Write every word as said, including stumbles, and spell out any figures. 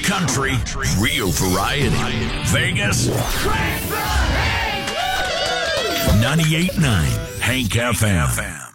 country, real variety. Vegas, ninety-eight point nine Hank F M.